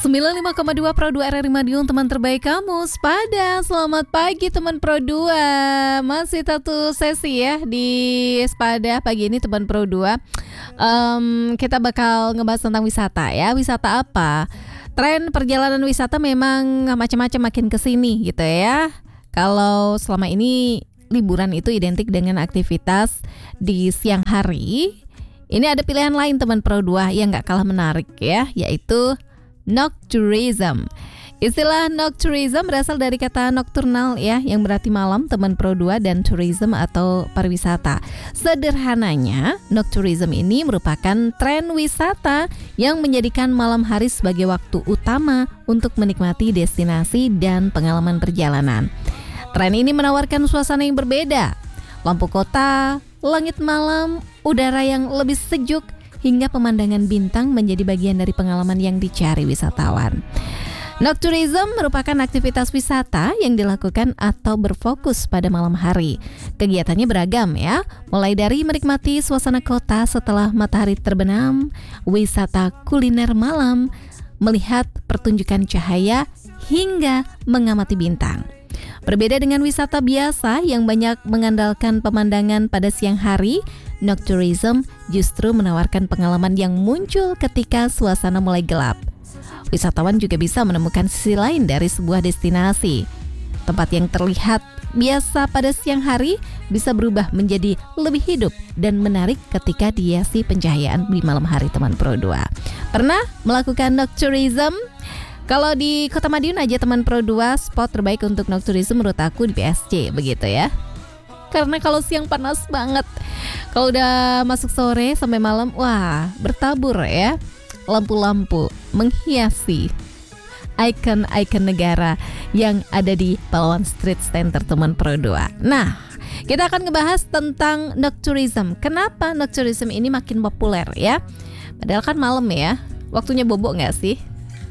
95,2 Pro 2 RRI Madiun, teman terbaik kamu Sepada. Selamat pagi teman Pro 2. Masih satu sesi ya di Sepada pagi ini teman Pro 2. Kita bakal ngebahas tentang wisata ya. Wisata apa? Tren perjalanan wisata memang macam-macam makin kesini gitu ya. Kalau selama ini liburan itu identik dengan aktivitas di siang hari, ini ada pilihan lain teman Pro 2 yang gak kalah menarik ya, yaitu noctourism. Istilah noctourism berasal dari kata nocturnal ya, yang berarti malam teman Pro 2, dan tourism atau pariwisata. Sederhananya, noctourism ini merupakan tren wisata yang menjadikan malam hari sebagai waktu utama untuk menikmati destinasi dan pengalaman perjalanan. Tren ini menawarkan suasana yang berbeda, lampu kota, langit malam, udara yang lebih sejuk, hingga pemandangan bintang menjadi bagian dari pengalaman yang dicari wisatawan. Noctourism merupakan aktivitas wisata yang dilakukan atau berfokus pada malam hari. Kegiatannya beragam ya, mulai dari menikmati suasana kota setelah matahari terbenam, wisata kuliner malam, melihat pertunjukan cahaya, hingga mengamati bintang. Berbeda dengan wisata biasa yang banyak mengandalkan pemandangan pada siang hari, noctourism justru menawarkan pengalaman yang muncul ketika suasana mulai gelap. Wisatawan juga bisa menemukan sisi lain dari sebuah destinasi. Tempat yang terlihat biasa pada siang hari bisa berubah menjadi lebih hidup dan menarik ketika dihiasi pencahayaan di malam hari teman Pro 2. Pernah melakukan noctourism? Kalau di Kota Madiun aja teman Pro 2, spot terbaik untuk noctourism menurut aku di PSC begitu ya. Karena kalau siang panas banget, kalau udah masuk sore sampai malam, wah bertabur ya lampu-lampu menghiasi ikon-ikon negara yang ada di Pahlawan Street Center teman Pro 2. Nah, kita akan ngebahas tentang noctourism. Kenapa noctourism ini makin populer ya? Padahal kan malam ya, waktunya bobo gak sih?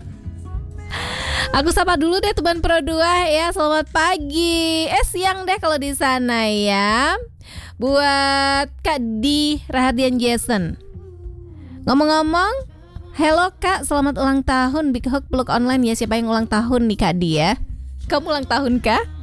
Aku sapa dulu deh teman Pro 2 ya, selamat pagi. Siang deh kalau di sana ya. Buat Kak Di Rahadian Jason. Ngomong-ngomong, hello Kak, selamat ulang tahun. Big Hug peluk online ya, siapa yang ulang tahun nih Kak Di ya? Kamu ulang tahun kah?